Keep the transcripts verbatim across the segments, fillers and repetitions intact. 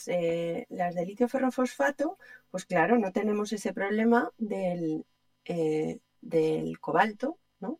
las, eh, las de litio ferrofosfato, pues claro, no tenemos ese problema del, eh, del cobalto, ¿no?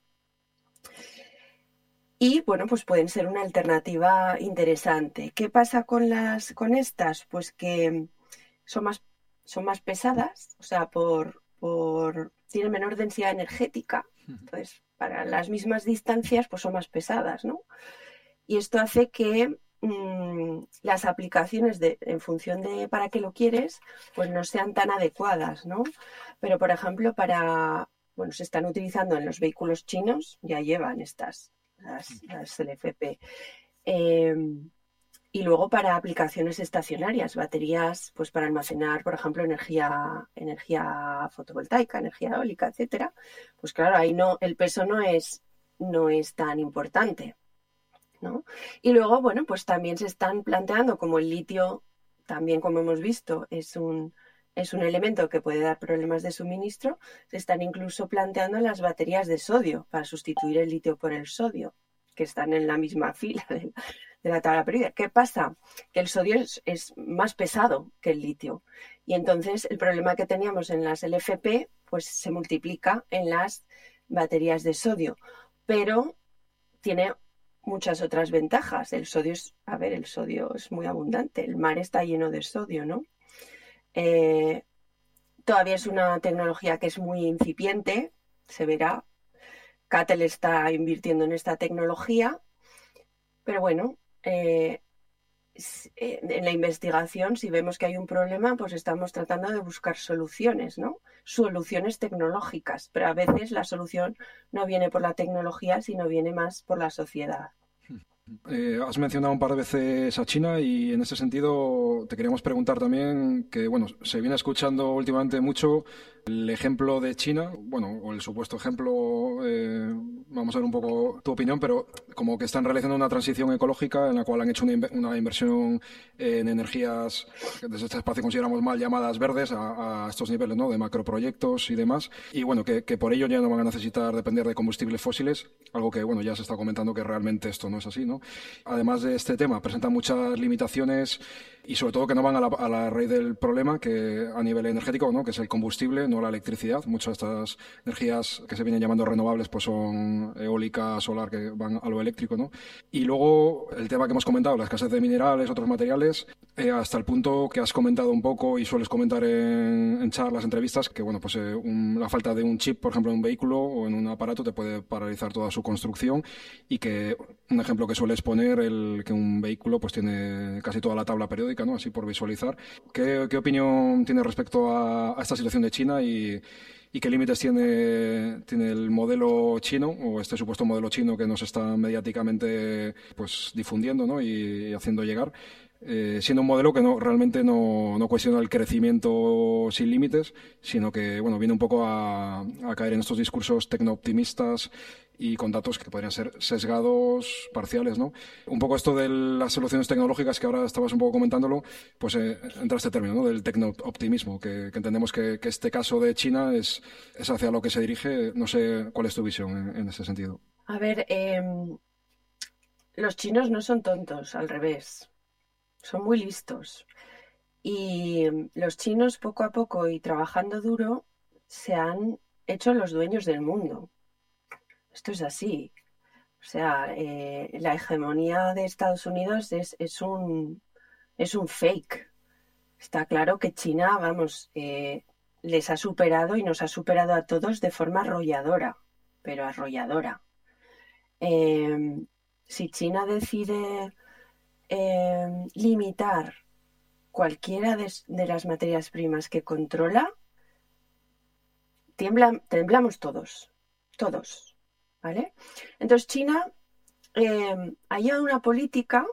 Y bueno, pues pueden ser una alternativa interesante. ¿Qué pasa con las, con estas? Pues que son más, son más pesadas, o sea, por, por, tienen menor densidad energética, entonces para las mismas distancias pues son más pesadas, ¿no? Y esto hace que mmm, las aplicaciones de, en función de para qué lo quieres, pues no sean tan adecuadas, ¿no? Pero por ejemplo, para, bueno, se están utilizando en los vehículos chinos, ya llevan estas, las, las L F P. Eh, y luego para aplicaciones estacionarias, baterías, pues para almacenar, por ejemplo, energía, energía fotovoltaica, energía eólica, etcétera. Pues claro, ahí no, el peso no es, no es tan importante, ¿no? Y luego, bueno, pues también se están planteando, como el litio, también como hemos visto, es un, es un elemento que puede dar problemas de suministro, se están incluso planteando las baterías de sodio para sustituir el litio por el sodio, que están en la misma fila de, de la tabla periódica. ¿Qué pasa? Que el sodio es, es más pesado que el litio. Y entonces el problema que teníamos en las L F P pues se multiplica en las baterías de sodio. Pero tiene muchas otras ventajas. El sodio es, a ver, el sodio es muy abundante. El mar está lleno de sodio, ¿no? Eh, todavía es una tecnología que es muy incipiente, se verá. CATL está invirtiendo en esta tecnología, pero bueno, eh, en la investigación, si vemos que hay un problema, pues estamos tratando de buscar soluciones, ¿no? Soluciones tecnológicas, pero a veces la solución no viene por la tecnología, sino viene más por la sociedad. Eh, has mencionado un par de veces a China y en ese sentido te queríamos preguntar también que, bueno, se viene escuchando últimamente mucho el ejemplo de China, bueno, o el supuesto ejemplo, eh, vamos a ver un poco tu opinión, pero como que están realizando una transición ecológica en la cual han hecho una, inv- una inversión en energías que desde este espacio consideramos mal llamadas verdes a, a estos niveles, ¿no? De macroproyectos y demás, y bueno, que, que por ello ya no van a necesitar depender de combustibles fósiles, algo que, bueno, ya se está comentando que realmente esto no es así, ¿no? Además de este tema, presenta muchas limitaciones y sobre todo que no van a la, a la raíz del problema, que a nivel energético, ¿no? Que es el combustible, no la electricidad. Muchas de estas energías que se vienen llamando renovables pues son eólica, solar, que van a lo eléctrico, ¿no? Y luego el tema que hemos comentado, la escasez de minerales, otros materiales, eh, hasta el punto que has comentado un poco y sueles comentar en, en charlas, entrevistas, que bueno, pues eh, un, la falta de un chip, por ejemplo, en un vehículo o en un aparato te puede paralizar toda su construcción, y que un ejemplo que sueles poner, el que un vehículo pues tiene casi toda la tabla periódica, ¿no? Así por visualizar. ¿Qué, qué opinión tiene respecto a, a esta situación de China y, y qué límites tiene, tiene el modelo chino o este supuesto modelo chino que nos está mediáticamente pues difundiendo, ¿no? y, y haciendo llegar? Eh, siendo un modelo que no realmente no, no cuestiona el crecimiento sin límites, sino que bueno, viene un poco a, a caer en estos discursos tecno-optimistas y con datos que podrían ser sesgados, parciales, ¿no? Un poco esto de las soluciones tecnológicas que ahora estabas un poco comentándolo, pues eh, entra este término, ¿no? Del tecno-optimismo, que, que entendemos que, que este caso de China es, es hacia lo que se dirige. No sé cuál es tu visión en, en ese sentido. A ver, eh, los chinos no son tontos, al revés, son muy listos. Y los chinos, poco a poco y trabajando duro, se han hecho los dueños del mundo. Esto es así. O sea, eh, la hegemonía de Estados Unidos es, es un, es un fake. Está claro que China, vamos, eh, les ha superado y nos ha superado a todos de forma arrolladora, pero arrolladora. Eh, si China decide eh, limitar cualquiera de, de las materias primas que controla, tiembla, temblamos todos, todos, ¿vale? Entonces China eh, ha llevado una política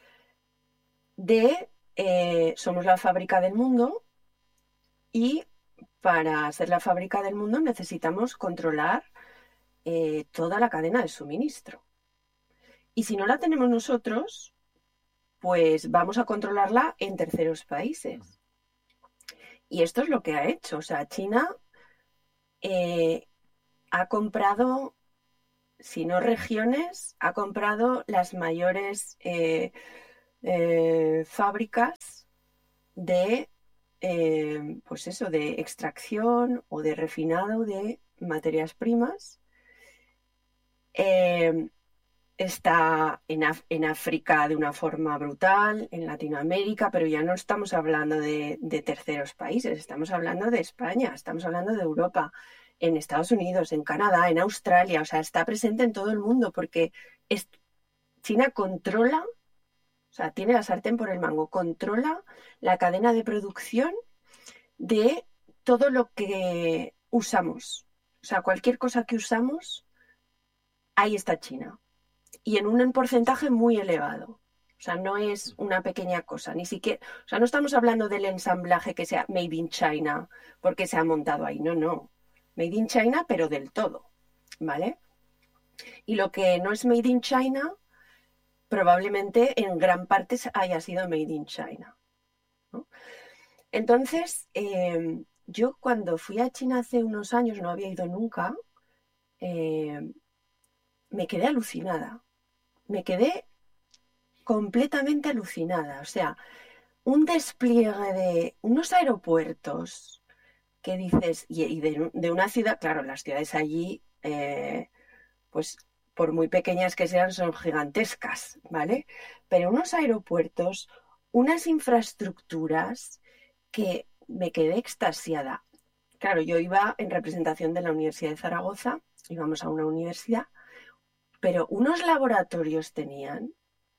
de eh, somos la fábrica del mundo y para ser la fábrica del mundo necesitamos controlar eh, toda la cadena de suministro. Y si no la tenemos nosotros, pues vamos a controlarla en terceros países. Y esto es lo que ha hecho. O sea, China eh, ha comprado, si no regiones, ha comprado las mayores eh, eh, fábricas de, eh, pues eso, de extracción o de refinado de materias primas. Eh, está en, Af- en África de una forma brutal, en Latinoamérica, pero ya no estamos hablando de, de terceros países, estamos hablando de España, estamos hablando de Europa, en Estados Unidos, en Canadá, en Australia, o sea, está presente en todo el mundo porque es- China controla, o sea, tiene la sartén por el mango, controla la cadena de producción de todo lo que usamos. O sea, cualquier cosa que usamos, ahí está China. Y en un porcentaje muy elevado. O sea, no es una pequeña cosa, ni siquiera, o sea, no estamos hablando del ensamblaje que sea made in China porque se ha montado ahí, no, no. Made in China, pero del todo, ¿vale? Y lo que no es made in China, probablemente en gran parte haya sido made in China, ¿no? Entonces, eh, yo cuando fui a China hace unos años, no había ido nunca, eh, me quedé alucinada. Me quedé completamente alucinada. O sea, un despliegue de unos aeropuertos que dices, y, y de, de, una ciudad, claro, las ciudades allí, eh, pues por muy pequeñas que sean, son gigantescas, ¿vale? Pero unos aeropuertos, unas infraestructuras que me quedé extasiada. Claro, yo iba en representación de la Universidad de Zaragoza, íbamos a una universidad, pero unos laboratorios tenían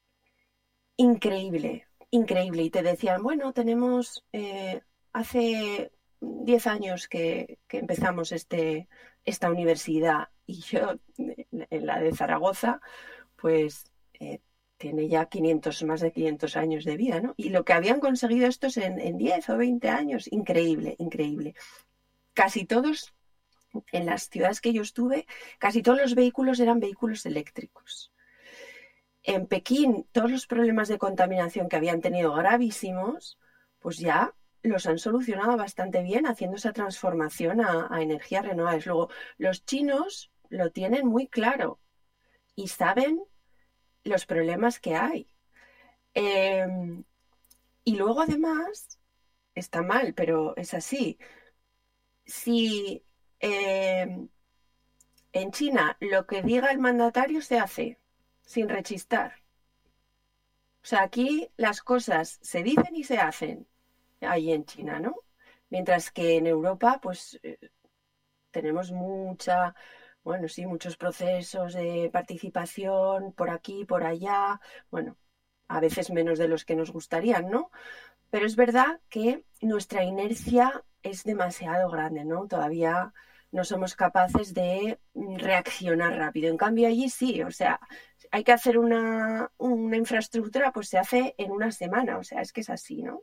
increíble, increíble. Y te decían, bueno, tenemos, eh, hace diez años que, que empezamos este, esta universidad y yo, en la de Zaragoza, pues eh, tiene ya quinientos, más de quinientos años de vida, ¿no? Y lo que habían conseguido estos en, en diez o veinte años, increíble, increíble. Casi todos, en las ciudades que yo estuve, casi todos los vehículos eran vehículos eléctricos. En Pekín, todos los problemas de contaminación que habían tenido gravísimos, pues ya los han solucionado bastante bien haciendo esa transformación a, a energías renovables. Luego, los chinos lo tienen muy claro y saben los problemas que hay. Eh, y luego, además, está mal, pero es así. Si eh, en China lo que diga el mandatario se hace sin rechistar. O sea, aquí las cosas se dicen y se hacen, ahí en China, ¿no? Mientras que en Europa, pues eh, tenemos mucha, bueno, sí, muchos procesos de participación por aquí, por allá, bueno, a veces menos de los que nos gustarían, ¿no? Pero es verdad que nuestra inercia es demasiado grande, ¿no? Todavía no somos capaces de reaccionar rápido. En cambio, allí sí, o sea, hay que hacer una, una infraestructura, pues se hace en una semana, o sea, es que es así, ¿no?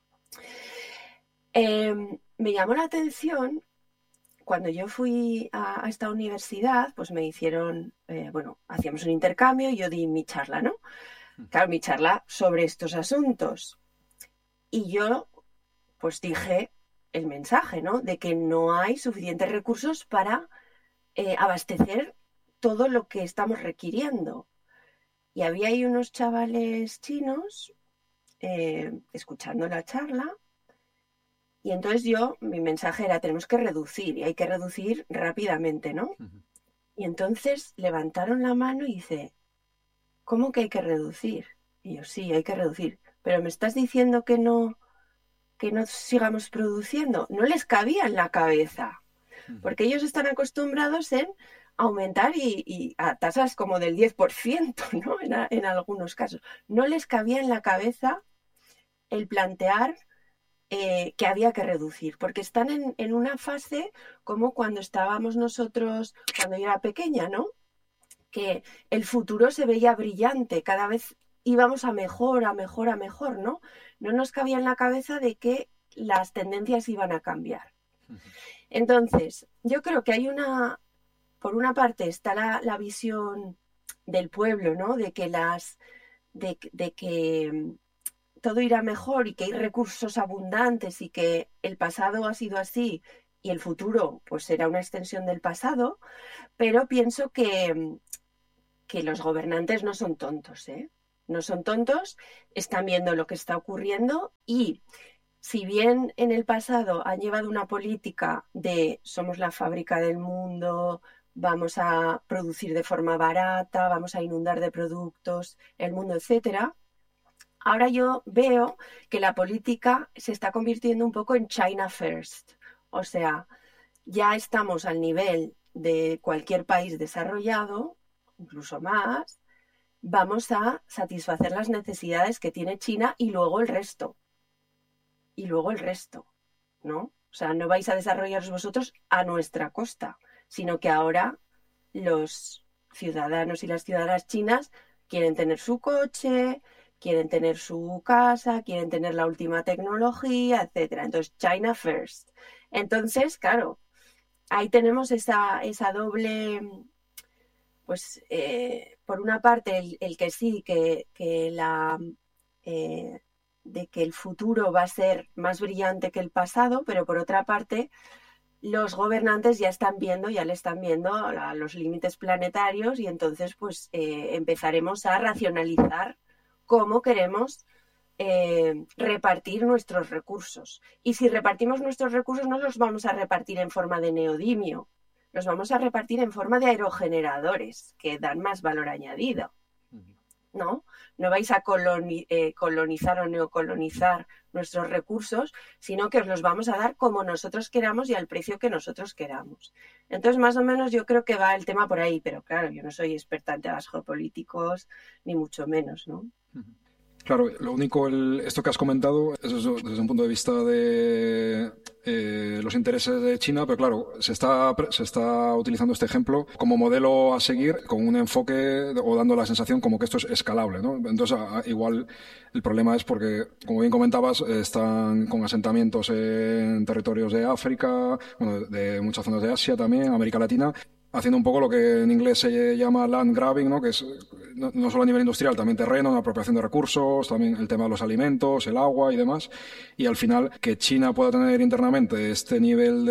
Eh, me llamó la atención cuando yo fui a, a esta universidad, pues me hicieron, eh, bueno, hacíamos un intercambio y yo di mi charla, ¿no? Claro, mi charla sobre estos asuntos. Y yo, pues dije el mensaje, ¿no? De que no hay suficientes recursos para eh, abastecer todo lo que estamos requiriendo. Y había ahí unos chavales chinos eh, escuchando la charla. Y entonces yo, mi mensaje era, tenemos que reducir y hay que reducir rápidamente, ¿no? Uh-huh. Y entonces levantaron la mano y dice, ¿cómo que hay que reducir? Y yo, sí, hay que reducir. Pero me estás diciendo que no, que no sigamos produciendo. No les cabía en la cabeza, porque ellos están acostumbrados en aumentar y, y a tasas como del diez por ciento, ¿no? En, a, en algunos casos. No les cabía en la cabeza el plantear eh, que había que reducir, porque están en, en una fase como cuando estábamos nosotros, cuando yo era pequeña, ¿no? Que el futuro se veía brillante, cada vez íbamos a mejor, a mejor, a mejor, ¿no? No nos cabía en la cabeza de que las tendencias iban a cambiar. Entonces, yo creo que hay una, por una parte está la, la visión del pueblo, ¿no? De que las, de, de que todo irá mejor y que hay recursos abundantes y que el pasado ha sido así y el futuro pues será una extensión del pasado, pero pienso que, que los gobernantes no son tontos, ¿eh? No son tontos, están viendo lo que está ocurriendo y si bien en el pasado han llevado una política de somos la fábrica del mundo, vamos a producir de forma barata, vamos a inundar de productos el mundo, etcétera, ahora yo veo que la política se está convirtiendo un poco en China First. O sea, ya estamos al nivel de cualquier país desarrollado, incluso más, vamos a satisfacer las necesidades que tiene China y luego el resto. Y luego el resto, ¿no? O sea, no vais a desarrollaros vosotros a nuestra costa, sino que ahora los ciudadanos y las ciudadanas chinas quieren tener su coche, quieren tener su casa, quieren tener la última tecnología, etcétera. Entonces, China first. Entonces, claro, ahí tenemos esa, esa doble, pues, eh, por una parte, el, el que sí, que, que la... Eh, de que el futuro va a ser más brillante que el pasado, pero por otra parte, los gobernantes ya están viendo, ya le están viendo a los límites planetarios y entonces pues eh, empezaremos a racionalizar cómo queremos eh, repartir nuestros recursos. Y si repartimos nuestros recursos no los vamos a repartir en forma de neodimio, los vamos a repartir en forma de aerogeneradores que dan más valor añadido, ¿no? No vais a coloni- eh, colonizar o neocolonizar nuestros recursos, sino que os los vamos a dar como nosotros queramos y al precio que nosotros queramos. Entonces, más o menos yo creo que va el tema por ahí, pero claro, yo no soy experta en temas geopolíticos, ni mucho menos, ¿no? Claro, lo único, el, esto que has comentado, es eso, desde un punto de vista de eh, los intereses de China, pero claro, se está, se está utilizando este ejemplo como modelo a seguir, con un enfoque o dando la sensación como que esto es escalable, ¿no? Entonces, a, a, igual el problema es porque, como bien comentabas, están con asentamientos en territorios de África, bueno, de muchas zonas de Asia también, América Latina, haciendo un poco lo que en inglés se llama land grabbing, ¿no? Que es no, no solo a nivel industrial, también terreno, la apropiación de recursos, también el tema de los alimentos, el agua y demás. Y al final, que China pueda tener internamente este nivel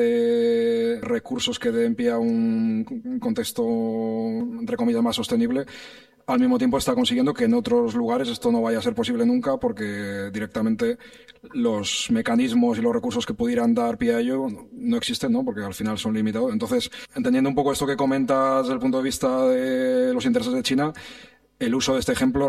de recursos que den pie a un, un contexto, entre comillas, más sostenible, al mismo tiempo está consiguiendo que en otros lugares esto no vaya a ser posible nunca porque directamente los mecanismos y los recursos que pudieran dar pie a ello no existen, ¿no? Porque al final son limitados. Entonces, entendiendo un poco esto que comentas desde el punto de vista de los intereses de China, el uso de este ejemplo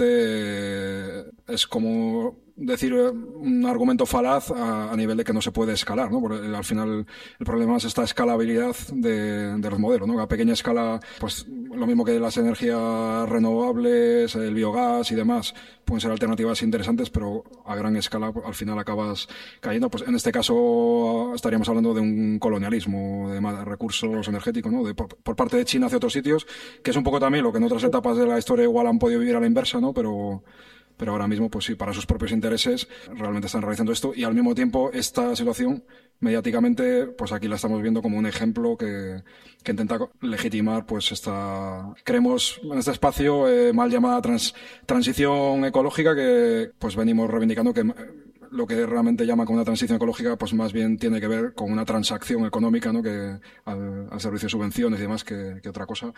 realmente es como decir un argumento falaz a, a nivel de que no se puede escalar, ¿no? Porque al final el problema es esta escalabilidad de, de los modelos, ¿no? A pequeña escala, pues lo mismo que las energías renovables, el biogás y demás, pueden ser alternativas interesantes, pero a gran escala al final acabas cayendo. Pues en este caso estaríamos hablando de un colonialismo de más recursos energéticos, ¿no? De, por, por parte de China hacia otros sitios, que es un poco también lo que en otras etapas de la historia igual han podido vivir a la inversa, ¿no? Pero pero ahora mismo, pues sí, para sus propios intereses realmente están realizando esto y al mismo tiempo esta situación mediáticamente, pues aquí la estamos viendo como un ejemplo que, que intenta legitimar pues esta, creemos en este espacio eh, mal llamada trans, transición ecológica que pues venimos reivindicando que lo que realmente llama como una transición ecológica pues más bien tiene que ver con una transacción económica, ¿no? Que al, al servicio de subvenciones y demás que, que otra cosa.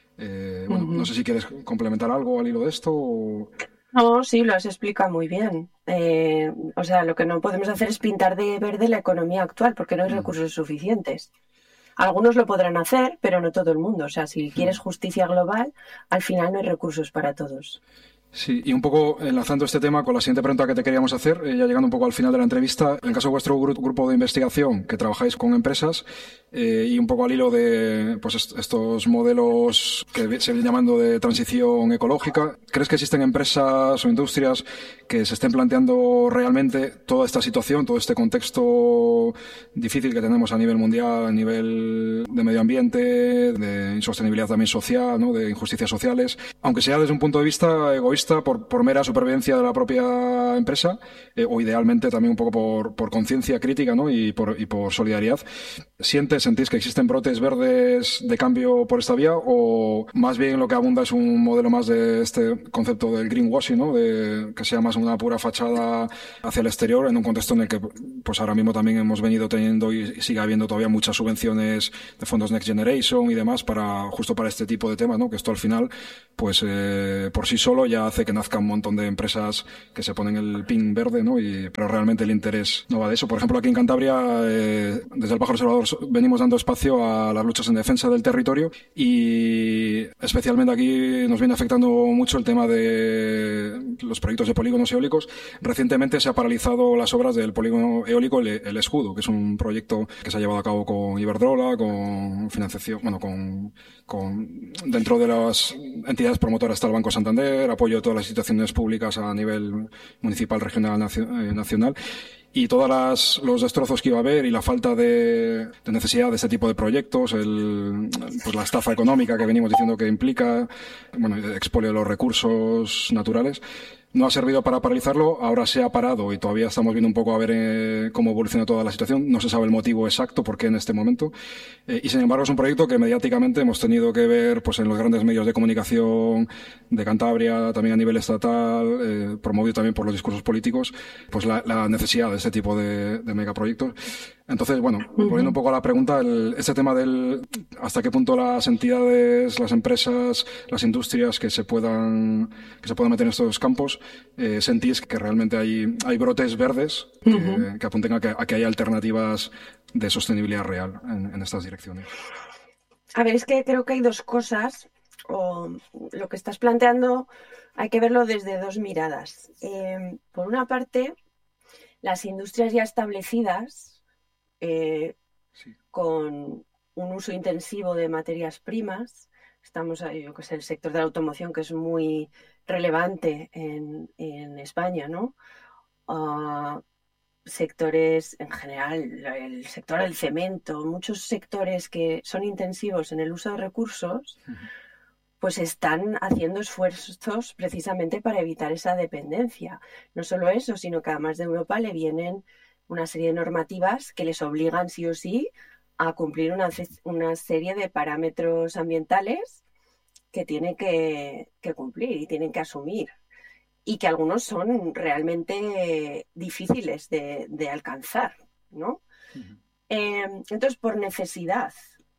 Eh, bueno, uh-huh. No sé si quieres complementar algo al hilo de esto o... No, sí, lo has explicado muy bien. Eh, o sea, lo que no podemos hacer es pintar de verde la economía actual porque no hay recursos suficientes. Algunos lo podrán hacer, pero no todo el mundo. O sea, si quieres justicia global, al final no hay recursos para todos. Sí, y un poco enlazando este tema con la siguiente pregunta que te queríamos hacer, eh, ya llegando un poco al final de la entrevista, en el caso de vuestro gru- grupo de investigación, que trabajáis con empresas, eh, y un poco al hilo de pues est- estos modelos que se vienen llamando de transición ecológica, ¿crees que existen empresas o industrias que se estén planteando realmente toda esta situación, todo este contexto difícil que tenemos a nivel mundial, a nivel de medio ambiente, de insostenibilidad también social, ¿no? De injusticias sociales, aunque sea desde un punto de vista egoísta, Por, por mera supervivencia de la propia empresa, eh, o idealmente también un poco por, por conciencia crítica, ¿no? y, por, y por solidaridad? ¿Sientes, sentís que existen brotes verdes de cambio por esta vía o más bien lo que abunda es un modelo más de este concepto del greenwashing, ¿no? De que sea más una pura fachada hacia el exterior en un contexto en el que pues ahora mismo también hemos venido teniendo y sigue habiendo todavía muchas subvenciones de fondos Next Generation y demás para justo para este tipo de temas, ¿no? Que esto al final pues eh, por sí solo ya hace que nazcan un montón de empresas que se ponen el pin verde, ¿no? Y, pero realmente el interés no va de eso. Por ejemplo, aquí en Cantabria, eh, desde el Pájaro Observador venimos dando espacio a las luchas en defensa del territorio y especialmente aquí nos viene afectando mucho el tema de los proyectos de polígonos eólicos. Recientemente se ha paralizado las obras del polígono eólico El, el Escudo, que es un proyecto que se ha llevado a cabo con Iberdrola, con financiación, bueno, con, con dentro de las entidades promotoras está el Banco Santander, apoyo de todas las instituciones públicas a nivel municipal, regional, nacional. Y todos los destrozos que iba a haber y la falta de, de necesidad de este tipo de proyectos, el, pues la estafa económica que venimos diciendo que implica, bueno, el expolio de los recursos naturales, no ha servido para paralizarlo. Ahora se ha parado y todavía estamos viendo un poco a ver eh, cómo evoluciona toda la situación. No se sabe el motivo exacto por qué en este momento. Eh, y sin embargo es un proyecto que mediáticamente hemos tenido que ver pues en los grandes medios de comunicación de Cantabria, también a nivel estatal, eh, promovido también por los discursos políticos, pues la, la necesidad de este tipo de, de megaproyectos. Entonces, bueno, volviendo un poco a la pregunta, el, este tema del hasta qué punto las entidades, las empresas, las industrias que se puedan que se puedan meter en estos campos, eh, sentís que realmente hay, hay brotes verdes que, uh-huh. que apunten a que, a que haya alternativas de sostenibilidad real en, en estas direcciones. A ver, es que creo que hay dos cosas, o lo que estás planteando hay que verlo desde dos miradas. Eh, por una parte, las industrias ya establecidas, Eh, sí. con un uso intensivo de materias primas. Estamos, yo que sé, el sector de la automoción, que es muy relevante en, en España, ¿no? Uh, sectores en general, el sector del cemento, muchos sectores que son intensivos en el uso de recursos, uh-huh. pues están haciendo esfuerzos precisamente para evitar esa dependencia. No solo eso, sino que además de Europa le vienen una serie de normativas que les obligan sí o sí a cumplir una, una serie de parámetros ambientales que tienen que, que cumplir y tienen que asumir, y que algunos son realmente difíciles de, de alcanzar, ¿no? Uh-huh. Eh, entonces, por necesidad,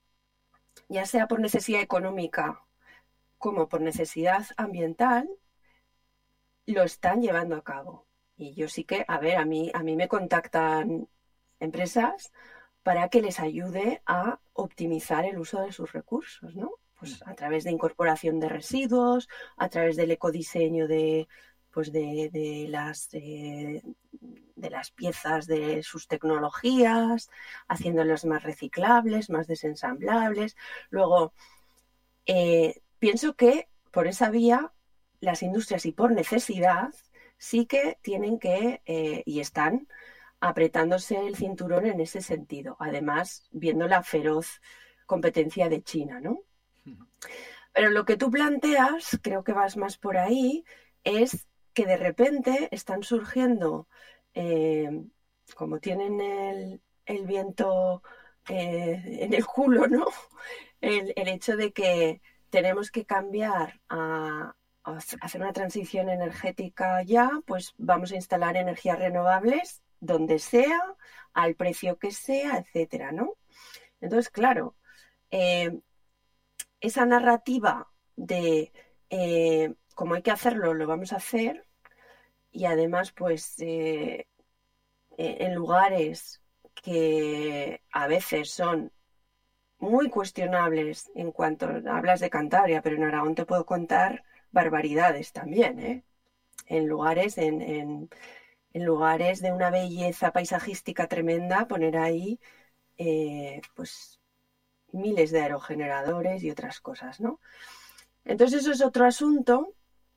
ya sea por necesidad económica como por necesidad ambiental, lo están llevando a cabo. Y yo sí que, a ver, a mí, a mí me contactan empresas para que les ayude a optimizar el uso de sus recursos, ¿no? Pues a través de incorporación de residuos, a través del ecodiseño de, pues de, de, las, eh, de las piezas de sus tecnologías, haciéndolas más reciclables, más desensamblables. Luego, eh, pienso que por esa vía las industrias, y por necesidad, sí que tienen que, eh, y están apretándose el cinturón en ese sentido. Además, viendo la feroz competencia de China, ¿no? Uh-huh. Pero lo que tú planteas, creo que vas más por ahí, es que de repente están surgiendo, eh, como tienen el, el viento eh, en el culo, ¿no? El, el hecho de que tenemos que cambiar a hacer una transición energética ya, pues vamos a instalar energías renovables donde sea, al precio que sea, etcétera, ¿no? Entonces, claro, eh, esa narrativa de eh, como hay que hacerlo, lo vamos a hacer, y además, pues, eh, en lugares que a veces son muy cuestionables en cuanto hablas de Cantabria, pero en Aragón te puedo contar barbaridades también, ¿eh? En lugares, en, en, en lugares de una belleza paisajística tremenda, poner ahí eh, pues miles de aerogeneradores y otras cosas, ¿no? Entonces eso es otro asunto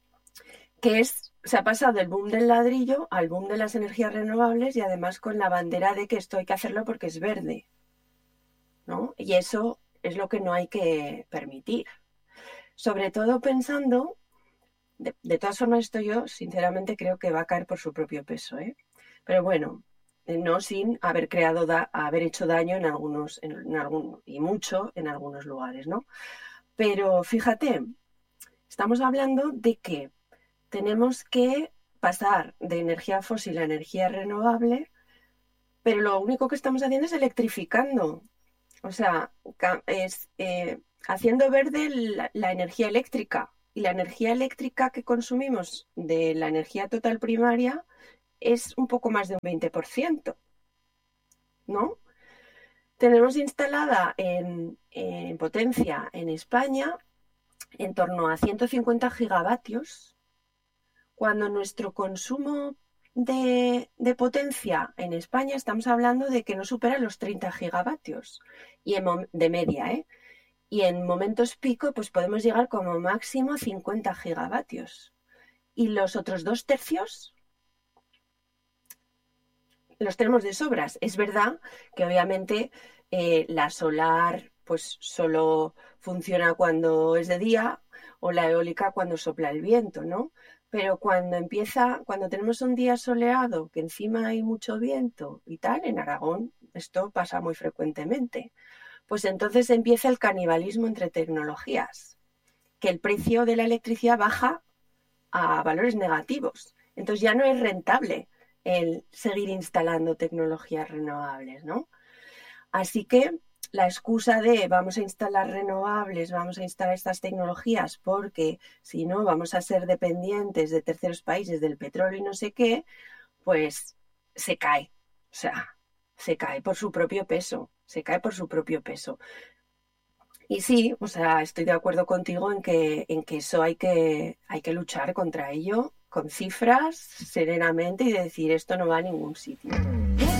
que es, se ha pasado del boom del ladrillo al boom de las energías renovables, y además con la bandera de que esto hay que hacerlo porque es verde, ¿no? Y eso es lo que no hay que permitir. Sobre todo pensando, de, de todas formas esto yo sinceramente creo que va a caer por su propio peso, ¿eh? Pero bueno, no sin haber creado, da, haber hecho daño en algunos, en, en algún, y mucho en algunos lugares, ¿no? Pero fíjate, estamos hablando de que tenemos que pasar de energía fósil a energía renovable, pero lo único que estamos haciendo es electrificando. O sea, es eh, haciendo verde la, la energía eléctrica, y la energía eléctrica que consumimos de la energía total primaria es un poco más de un veinte por ciento, ¿no? Tenemos instalada en, en potencia en España en torno a ciento cincuenta gigavatios, cuando nuestro consumo de, de potencia en España estamos hablando de que no supera los treinta gigavatios y en, de media, ¿eh? Y en momentos pico pues podemos llegar como máximo a cincuenta gigavatios. Y los otros dos tercios los tenemos de sobras. Es verdad que obviamente eh, la solar pues solo funciona cuando es de día o la eólica cuando sopla el viento, ¿no? Pero cuando empieza, cuando tenemos un día soleado, que encima hay mucho viento y tal, en Aragón esto pasa muy frecuentemente, pues entonces empieza el canibalismo entre tecnologías, que el precio de la electricidad baja a valores negativos. Entonces ya no es rentable el seguir instalando tecnologías renovables, ¿no? Así que la excusa de vamos a instalar renovables, vamos a instalar estas tecnologías porque si no vamos a ser dependientes de terceros países del petróleo y no sé qué, pues se cae. O sea, se cae por su propio peso, se cae por su propio peso. Y sí, o sea, estoy de acuerdo contigo en que, en que eso hay que, hay que luchar contra ello con cifras, serenamente y decir esto no va a ningún sitio.